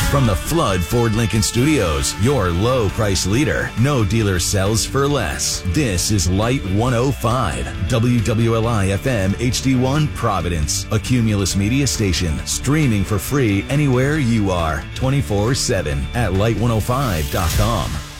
From the Flood Ford Lincoln Studios, your low price leader. No dealer sells for less. This is Light 105, WWLI FM HD1 Providence, a Cumulus media station, streaming for free anywhere you are, 24/7 at light105.com.